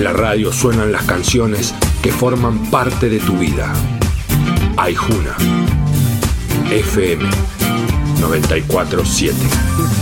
En la radio suenan las canciones que forman parte de tu vida. Aijuna FM 94.7.